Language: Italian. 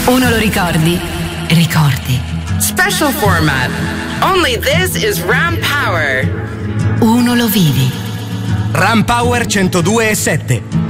Uno lo ricordi? Ricordi. Special format. Only this is Ram Power. Uno lo vivi. Ram Power 102.7.